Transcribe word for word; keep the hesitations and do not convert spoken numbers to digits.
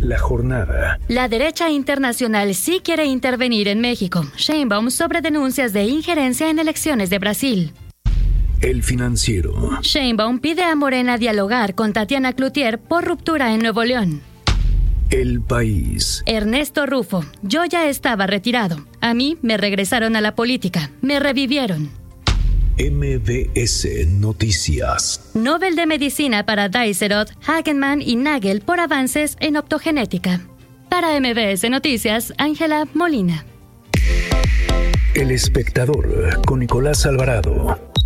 La jornada. La derecha internacional sí quiere intervenir en México. Sheinbaum sobre denuncias de injerencia en elecciones de Brasil. El Financiero. Sheinbaum pide a Morena dialogar con Tatiana Cloutier por ruptura en Nuevo León. El País. Ernesto Rufo, yo ya estaba retirado. A mí me regresaron a la política, me revivieron. M B S Noticias. Nobel de Medicina para Dicerot, Hagenman y Nagel por avances en optogenética. Para M B S Noticias, Ángela Molina. El Espectador con Nicolás Alvarado.